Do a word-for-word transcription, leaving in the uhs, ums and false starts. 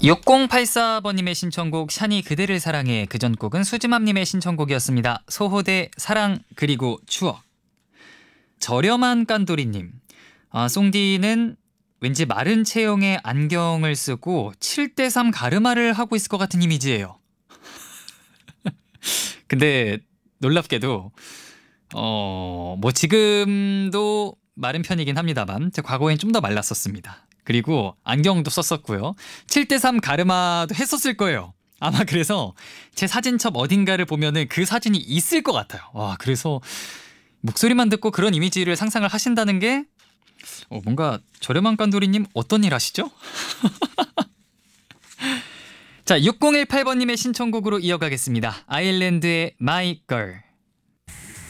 육공팔사 번님의 신청곡 샤니 그대를 사랑해. 그전 곡은 수지맘님의 신청곡이었습니다. 소호대 사랑 그리고 추억. 저렴한 깐돌이님. 아, 송디는 왠지 마른 체형의 안경을 쓰고 칠 대 삼 가르마를 하고 있을 것 같은 이미지예요. 근데 놀랍게도 어, 뭐 지금도 마른 편이긴 합니다만 제 과거엔 좀 더 말랐었습니다. 그리고 안경도 썼었고요. 칠 대 삼 가르마도 했었을 거예요. 아마 그래서 제 사진첩 어딘가를 보면은 그 사진이 있을 것 같아요. 와, 그래서 목소리만 듣고 그런 이미지를 상상을 하신다는 게 어, 뭔가 저렴한 깐돌이님 어떤 일 하시죠? 자, 육공일팔 번님의 신청곡으로 이어가겠습니다. 아일랜드의 My Girl.